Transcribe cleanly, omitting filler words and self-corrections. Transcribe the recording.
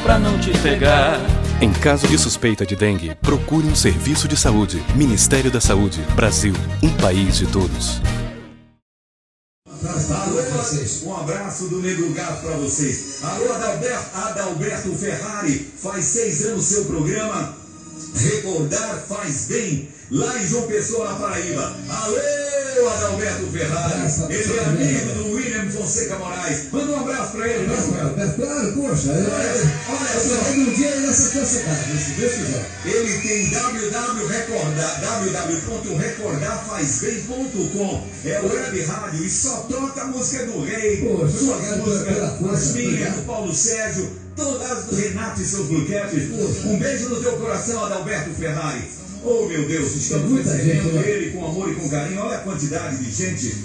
pra não te pegar. Em caso de suspeita de dengue, procure um serviço de saúde. Ministério da Saúde, Brasil, um país de todos. Um abraço do Negro Gato pra vocês. Alô, Adalberto Ferrari, faz 6 anos seu programa Recordar Faz Bem, lá em João Pessoa, na Paraíba. Alô, Adalberto Ferrari, ele é amigo do William Fonseca Moraes. Manda um abraço pra ele, Claro, poxa. Olha só, um dia nessa tua cidade, se Deus quiser. Ele tem www.recordarfazbem.com. É web rádio e só toca a música do Rei. Poxa, suas músicas, as minhas, do Paulo Sérgio, todas do Renato e seus Bluecaps. Um beijo no teu coração, Adalberto Ferrari. Oh, meu Deus, estamos recebendo ele com amor e com carinho. Olha a quantidade de gente